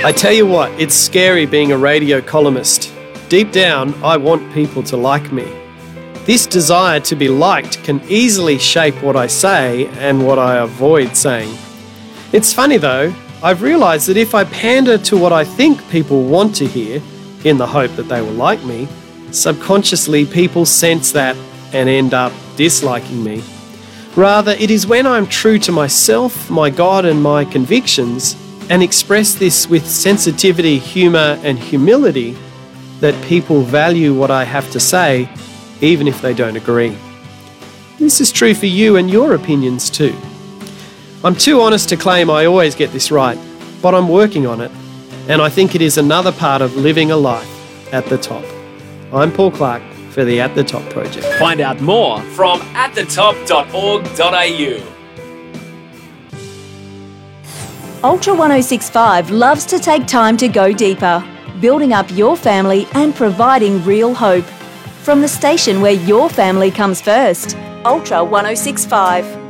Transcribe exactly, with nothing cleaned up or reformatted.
I tell you what, it's scary being a radio columnist. Deep down, I want people to like me. This desire to be liked can easily shape what I say and what I avoid saying. It's funny though, I've realised that if I pander to what I think people want to hear, in the hope that they will like me, subconsciously people sense that and end up disliking me. Rather, it is when I'm true to myself, my God and my convictions, and express this with sensitivity, humour and humility, that people value what I have to say, even if they don't agree. This is true for you and your opinions too. I'm too honest to claim I always get this right, but I'm working on it, and I think it is another part of living a life at the top. I'm Paul Clark for the At the Top Project. Find out more from at the top dot org dot a u. Ultra one oh six point five loves to take time to go deeper, building up your family and providing real hope. From the station where your family comes first, Ultra one oh six point five.